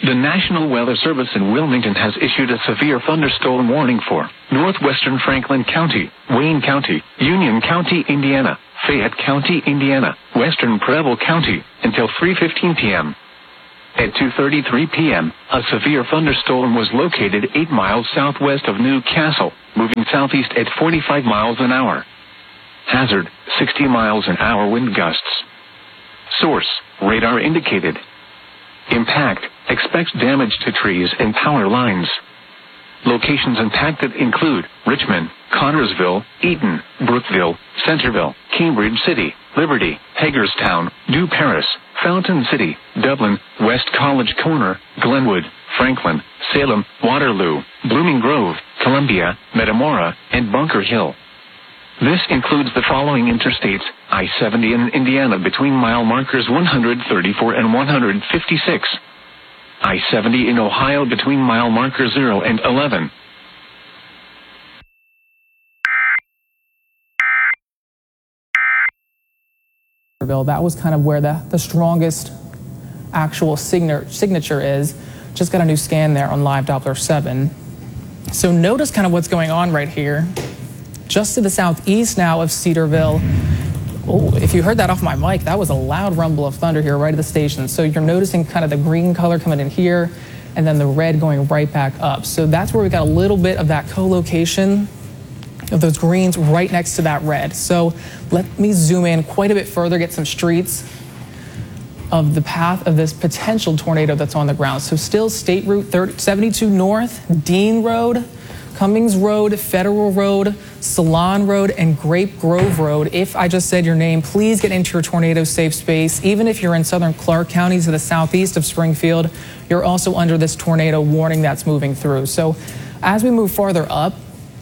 The National Weather Service in Wilmington has issued a severe thunderstorm warning for northwestern Franklin County, Wayne County, Union County, Indiana, Fayette County, Indiana, western Preble County, until 3:15 p.m. At 2:33 p.m., a severe thunderstorm was located 8 miles southwest of New Castle, moving southeast at 45 miles an hour. Hazard, 60 miles an hour wind gusts. Source, radar indicated. Impact, expects damage to trees and power lines. Locations impacted include Richmond, Connorsville, Eaton, Brookville, Centerville, Cambridge City, Liberty, Hagerstown, New Paris, Fountain City, Dublin, West College Corner, Glenwood, Franklin, Salem, Waterloo, Blooming Grove, Columbia, Metamora, and Bunker Hill. This includes the following interstates: I-70 in Indiana between mile markers 134 and 156. I-70 in Ohio between mile markers 0 and 11. That was kind of where the strongest actual signature is. Just got a new scan there on Live Doppler 7. So notice kind of what's going on right here. Just to the southeast now of Cedarville. Oh, if you heard that off my mic, that was a loud rumble of thunder here right at the station. So you're noticing kind of the green color coming in here and then the red going right back up. So that's where we got a little bit of that co-location of those greens right next to that red. So let me zoom in quite a bit further, get some streets of the path of this potential tornado that's on the ground. So still State Route 72 North, Dean Road, Cummings Road, Federal Road, Salon Road, and Grape Grove Road. If I just said your name, please get into your tornado safe space. Even if you're in southern Clark County to the southeast of Springfield, you're also under this tornado warning that's moving through. So as we move farther up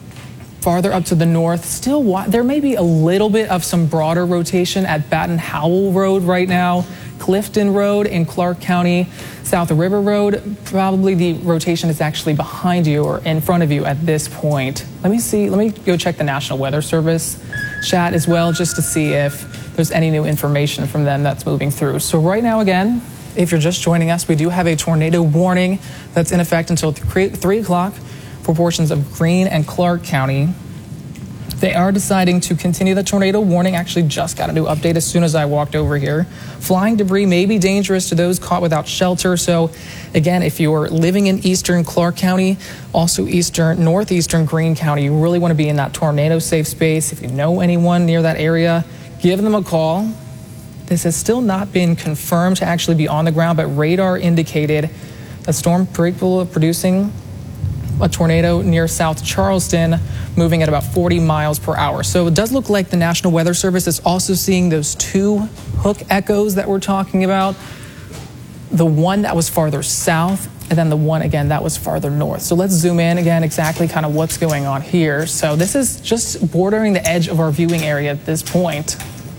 to the north, still there may be a little bit of some broader rotation at Baton Howell Road right now, Clifton Road in Clark County, South River Road. Probably the rotation is actually behind you or in front of you at this point. Let me go check the National Weather Service chat as well, just to see if there's any new information from them that's moving through. So right now, again, if you're just joining us, we do have a tornado warning that's in effect until 3 o'clock for portions of Greene and Clark County. They are deciding to continue the tornado warning. Actually just got a new update as soon as I walked over here. Flying debris may be dangerous to those caught without shelter. So again, if you're living in eastern Clark County, also northeastern Greene County, you really want to be in that tornado safe space. If you know anyone near that area, give them a call. This has still not been confirmed to actually be on the ground, but radar indicated a storm capable of producing a tornado near South Charleston, moving at about 40 miles per hour. So it does look like the National Weather Service is also seeing those two hook echoes that we're talking about. The one that was farther south, and then the one, again, that was farther north. So let's zoom in again, exactly kind of what's going on here. So this is just bordering the edge of our viewing area at this point,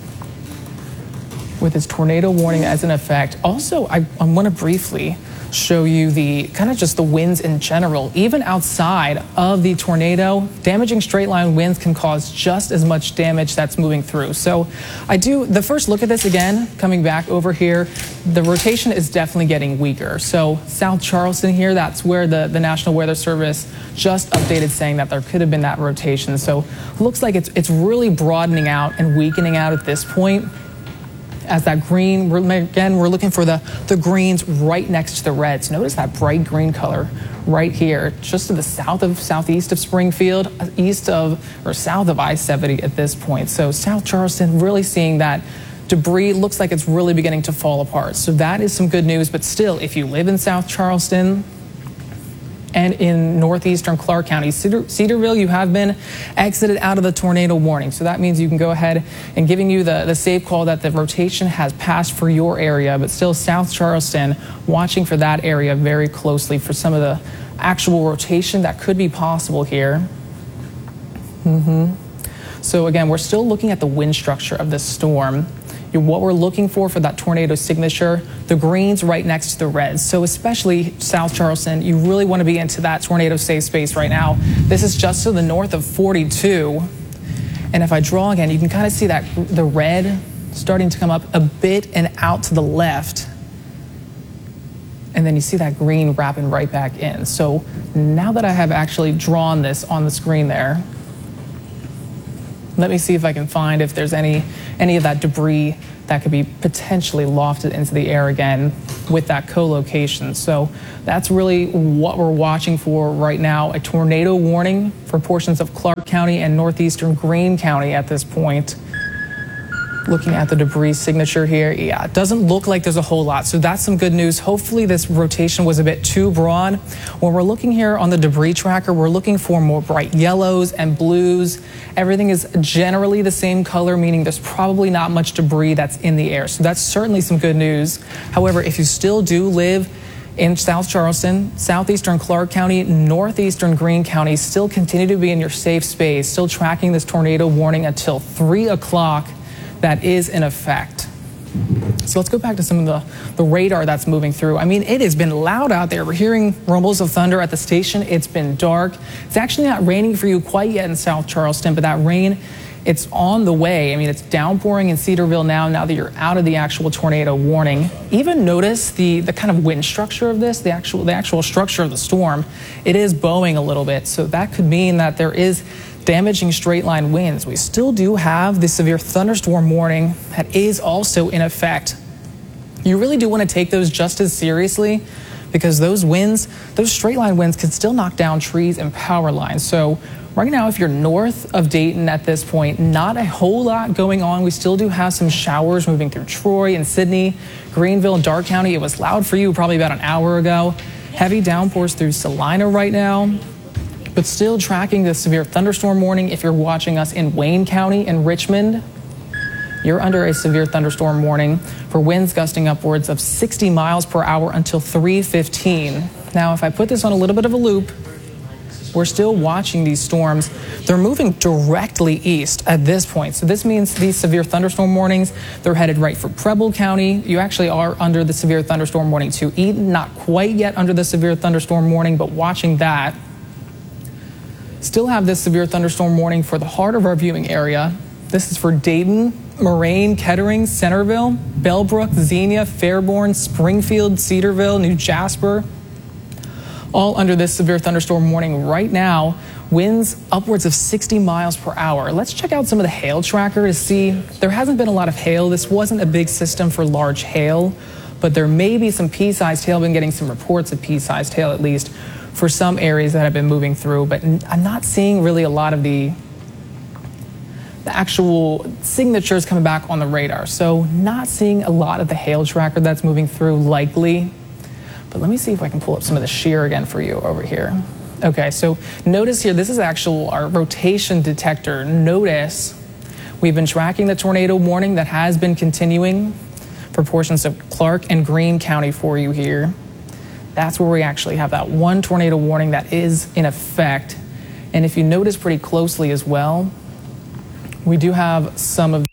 with its tornado warning as in effect. Also, I want to briefly show you the kind of just the winds in general. Even outside of the tornado, damaging straight line winds can cause just as much damage that's moving through. So the first look at this again, coming back over here, the rotation is definitely getting weaker. So South Charleston here, that's where the National Weather Service just updated, saying that there could have been that rotation. So it looks like it's really broadening out and weakening out at this point. As that green, we're looking for the greens right next to the reds. Notice that bright green color right here, just to the southeast of Springfield, south of I-70 at this point. So South Charleston really seeing that debris. Looks like it's really beginning to fall apart. So that is some good news, but still, if you live in South Charleston and in northeastern Clark County, Cedarville, you have been exited out of the tornado warning. So that means you can go ahead and giving you the safe call that the rotation has passed for your area, but still South Charleston, watching for that area very closely for some of the actual rotation that could be possible here. So again, we're still looking at the wind structure of this storm. What we're looking for that tornado signature, the greens right next to the reds. So especially South Charleston, you really want to be into that tornado safe space right now. This is just to the north of 42. And if I draw again, you can kind of see that the red starting to come up a bit and out to the left. and then you see that green wrapping right back in. So now that I have actually drawn this on the screen there, let me see if I can find if there's any of that debris that could be potentially lofted into the air again with that co-location. So that's really what we're watching for right now, a tornado warning for portions of Clark County and northeastern Greene County at this point. Looking at the debris signature here, yeah, it doesn't look like there's a whole lot, so that's some good news. Hopefully this rotation was a bit too broad. When we're looking here on the debris tracker, we're looking for more bright yellows and blues. Everything is generally the same color, meaning there's probably not much debris that's in the air, so that's certainly some good news. However, if you still do live in South Charleston, southeastern Clark County, northeastern Greene County, still continue to be in your safe space, still tracking this tornado warning until 3 o'clock. That is in effect. So let's go back to some of the radar that's moving through. I mean, it has been loud out there. We're hearing rumbles of thunder at the station. It's been dark. It's actually not raining for you quite yet in South Charleston, but that rain, it's on the way. I mean, it's downpouring in Cedarville now that you're out of the actual tornado warning. Even notice the kind of wind structure of this, the actual structure of the storm. It is bowing a little bit, so that could mean that there is damaging straight line winds. We still do have the severe thunderstorm warning that is also in effect. You really do want to take those just as seriously because those winds, those straight line winds could still knock down trees and power lines. So right now, if you're north of Dayton at this point, not a whole lot going on. We still do have some showers moving through Troy and Sidney, Greenville, and Dark County. It was loud for you probably about an hour ago. Heavy downpours through Salina right now. But still tracking the severe thunderstorm warning. If you're watching us in Wayne County and Richmond, you're under a severe thunderstorm warning for winds gusting upwards of 60 miles per hour until 3:15. Now, if I put this on a little bit of a loop, we're still watching these storms. They're moving directly east at this point. So this means these severe thunderstorm warnings, they're headed right for Preble County. You actually are under the severe thunderstorm warning to Eaton, not quite yet under the severe thunderstorm warning, but watching that. Still have this severe thunderstorm warning for the heart of our viewing area. This is for Dayton, Moraine, Kettering, Centerville, Bellbrook, Xenia, Fairborn, Springfield, Cedarville, New Jasper. All under this severe thunderstorm warning right now. Winds upwards of 60 miles per hour. Let's check out some of the hail tracker to see. There hasn't been a lot of hail. This wasn't a big system for large hail, but there may be some pea-sized hail. I've been getting some reports of pea-sized hail at least for some areas that have been moving through, but I'm not seeing really a lot of the actual signatures coming back on the radar. So not seeing a lot of the hail tracker that's moving through likely, but let me see if I can pull up some of the shear again for you over here. Okay, so notice here, this is our rotation detector. Notice we've been tracking the tornado warning that has been continuing for portions of Clark and Greene County for you here. That's where we actually have that one tornado warning that is in effect. And if you notice pretty closely as well, we do have some of